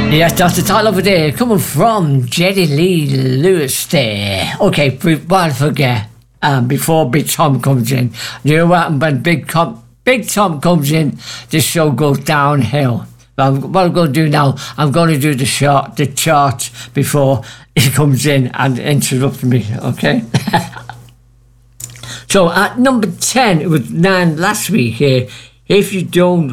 Yes, that's the title of the day, coming from Jerry Lee Lewis there. Okay, what I forget, before Big Tom comes in, you know what, when Big Tom comes in, this show goes downhill. What I'm going to do now, I'm going to do the chart before he comes in and interrupts me, okay? So at number 10, it was 9 last week here. If you don't,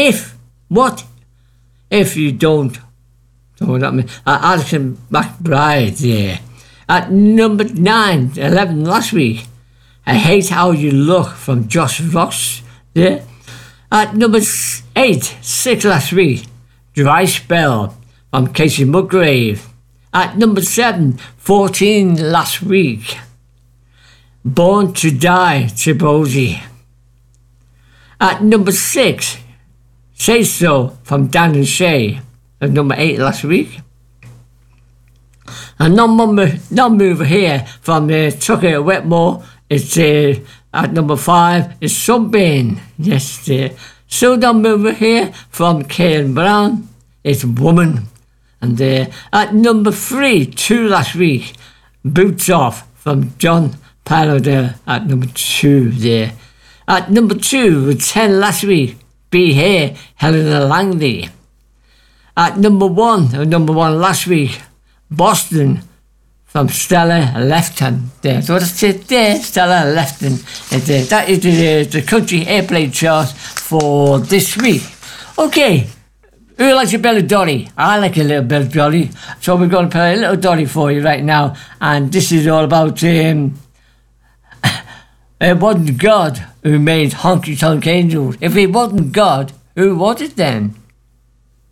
so that means Alison McBride, yeah. At number 9, 11 last week, I Hate How You Look from Josh Ross, yeah. At number 8, 6 last week, Dry Spell from Casey Musgrave. At number 7, 14 last week, Born to Die, Tibosi. At number 6, Say So from Dan and Shay. At number 8 last week. And non-mover here from Tucker Wetmore. It's at number 5 is Sunbeam. Yes, so non-mover here from Karen Brown. It's Woman. And at number 3, 2 last week, Boots Off from John Paradell at number 2 there. At number 2, with 10 last week, Be Here, Helena Langley. At number 1 last week, Boston from Stella Lefton there. So that's it there, Stella Lefton. That is the country airplay chart for this week. Okay, who likes a bit of Dolly? I like a little bit of Dolly. So we're going to play a little Dolly for you right now. And this is all about, it wasn't God who made Honky Tonk Angels. If it wasn't God, who was it then?